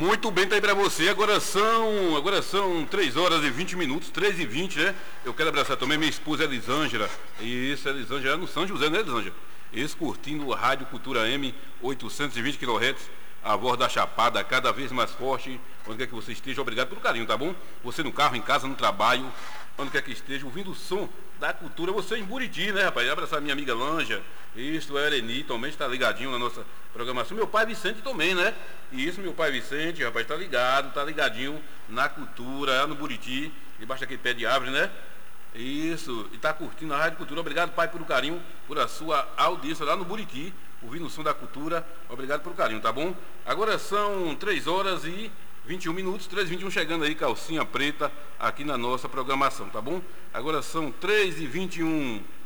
Muito bem, tá aí pra você. Agora são 3 horas e 20 minutos, 3h20, né? Eu quero abraçar também minha esposa Elisângela. Isso, Elisângela, no São José, né, Elisângela? Isso, curtindo a Rádio Cultura M, 820 kHz, a voz da Chapada, cada vez mais forte. Onde quer que você esteja, obrigado pelo carinho, tá bom? Você no carro, em casa, no trabalho, onde quer que esteja, ouvindo o som da cultura, você em Buriti, né, rapaz? Abraçar minha amiga Lanja, isso, a Ereni também está ligadinho na nossa programação. Meu pai Vicente também, né? Isso, meu pai Vicente, rapaz, tá ligado, tá ligadinho na cultura, lá no Buriti, debaixo daquele pé de árvore, né? Isso, e tá curtindo a Rádio Cultura. Obrigado, pai, pelo carinho, por a sua audiência lá no Buriti, ouvindo o som da cultura. Obrigado pelo carinho, tá bom? Agora são 3 horas e 21 minutos, 3h21, chegando aí, calcinha preta, aqui na nossa programação, tá bom? Agora são 3h21.